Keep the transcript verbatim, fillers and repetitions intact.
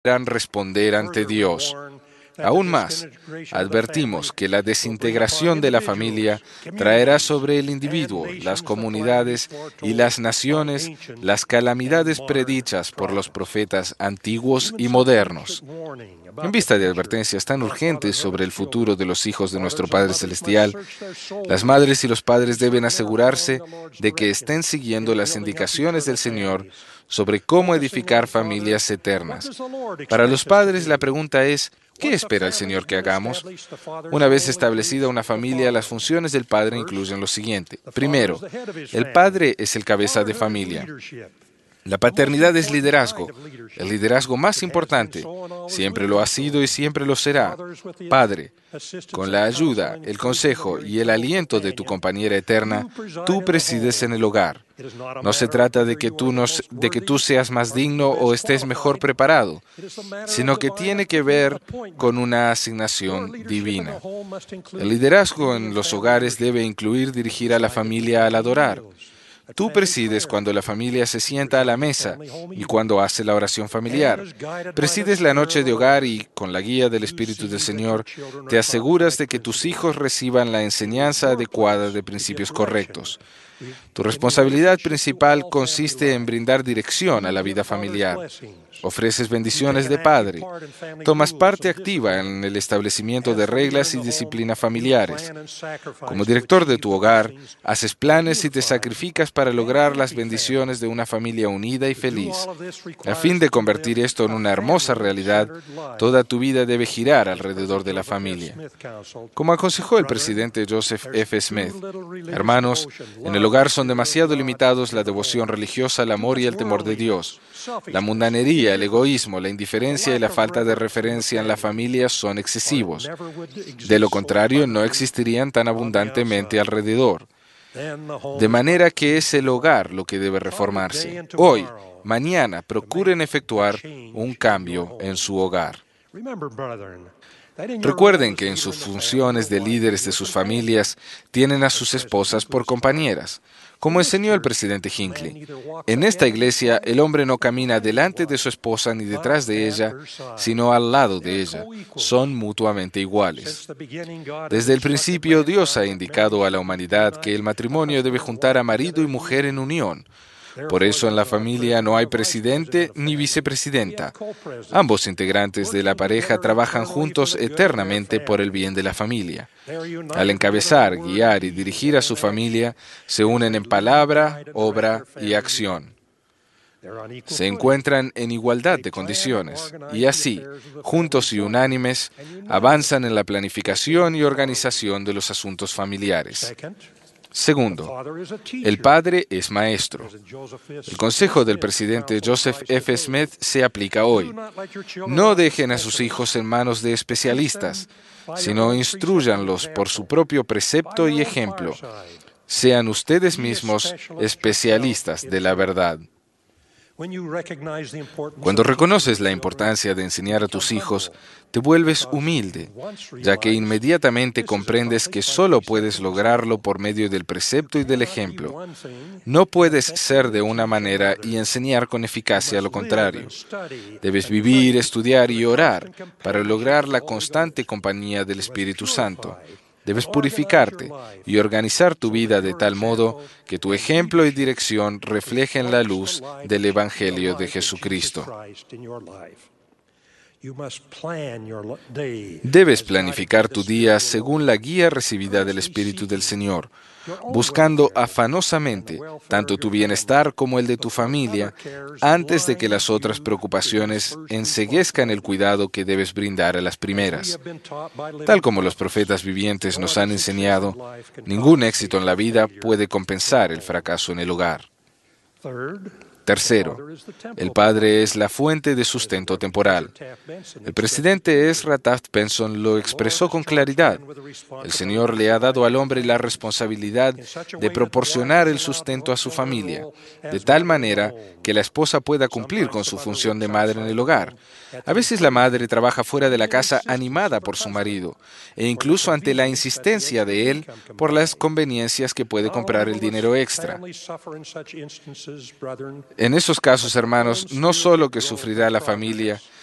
puedan responder ante Dios. Aún más, advertimos que la desintegración de la familia traerá sobre el individuo, las comunidades y las naciones las calamidades predichas por los profetas antiguos y modernos. En vista de advertencias tan urgentes sobre el futuro de los hijos de nuestro Padre Celestial, las madres y los padres deben asegurarse de que estén siguiendo las indicaciones del Señor sobre cómo edificar familias eternas. Para los padres, la pregunta es, ¿qué espera el Señor que hagamos? Una vez establecida una familia, las funciones del padre incluyen lo siguiente. Primero, el padre es el cabeza de familia. La paternidad es liderazgo, el liderazgo más importante. Siempre lo ha sido y siempre lo será. Padre, con la ayuda, el consejo y el aliento de tu compañera eterna, tú presides en el hogar. No se trata de que tú, nos, de que tú seas más digno o estés mejor preparado, sino que tiene que ver con una asignación divina. El liderazgo en los hogares debe incluir dirigir a la familia al adorar. Tú presides cuando la familia se sienta a la mesa y cuando hace la oración familiar. Presides la noche de hogar y, con la guía del Espíritu del Señor, te aseguras de que tus hijos reciban la enseñanza adecuada de principios correctos. Tu responsabilidad principal consiste en brindar dirección a la vida familiar. Ofreces bendiciones de padre. Tomas parte activa en el establecimiento de reglas y disciplina familiares. Como director de tu hogar, haces planes y te sacrificas para lograr las bendiciones de una familia unida y feliz. A fin de convertir esto en una hermosa realidad, toda tu vida debe girar alrededor de la familia. Como aconsejó el presidente Joseph F. Smith, hermanos, en el hogar son demasiado limitados la devoción religiosa, el amor y el temor de Dios. La mundanería, el egoísmo, la indiferencia y la falta de referencia en la familia son excesivos. De lo contrario, no existirían tan abundantemente alrededor. De manera que es el hogar lo que debe reformarse. Hoy, mañana, procuren efectuar un cambio en su hogar. Recuerden que en sus funciones de líderes de sus familias tienen a sus esposas por compañeras. Como enseñó el presidente Hinckley, en esta iglesia el hombre no camina delante de su esposa ni detrás de ella, sino al lado de ella. Son mutuamente iguales. Desde el principio, Dios ha indicado a la humanidad que el matrimonio debe juntar a marido y mujer en unión. Por eso en la familia no hay presidente ni vicepresidenta. Ambos integrantes de la pareja trabajan juntos eternamente por el bien de la familia. Al encabezar, guiar y dirigir a su familia, se unen en palabra, obra y acción. Se encuentran en igualdad de condiciones y así, juntos y unánimes, avanzan en la planificación y organización de los asuntos familiares. Segundo, el padre es maestro. El consejo del presidente Joseph F. Smith se aplica hoy. No dejen a sus hijos en manos de especialistas, sino instrúyanlos por su propio precepto y ejemplo. Sean ustedes mismos especialistas de la verdad. Cuando reconoces la importancia de enseñar a tus hijos, te vuelves humilde, ya que inmediatamente comprendes que solo puedes lograrlo por medio del precepto y del ejemplo. No puedes ser de una manera y enseñar con eficacia lo contrario. Debes vivir, estudiar y orar para lograr la constante compañía del Espíritu Santo. Debes purificarte y organizar tu vida de tal modo que tu ejemplo y dirección reflejen la luz del Evangelio de Jesucristo. Debes planificar tu día según la guía recibida del Espíritu del Señor, buscando afanosamente tanto tu bienestar como el de tu familia, antes de que las otras preocupaciones enceguezcan el cuidado que debes brindar a las primeras. Tal como los profetas vivientes nos han enseñado, ningún éxito en la vida puede compensar el fracaso en el hogar. Tercero, el padre es la fuente de sustento temporal. El presidente Ezra Taft Benson lo expresó con claridad. El Señor le ha dado al hombre la responsabilidad de proporcionar el sustento a su familia, de tal manera que la esposa pueda cumplir con su función de madre en el hogar. A veces la madre trabaja fuera de la casa animada por su marido, e incluso ante la insistencia de él por las conveniencias que puede comprar el dinero extra. En esos casos, hermanos, no solo que sufrirá la familia,